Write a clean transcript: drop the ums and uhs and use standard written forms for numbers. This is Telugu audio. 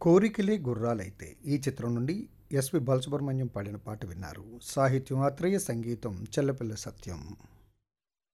కోరికలే గుర్రాలైతే ఈ చిత్రం నుండి ఎస్పి బాలసుబ్రహ్మణ్యం పాడిన పాట విన్నారు. సాహిత్యం ఆత్రేయ, సంగీతం చెల్లపిల్ల సత్యం.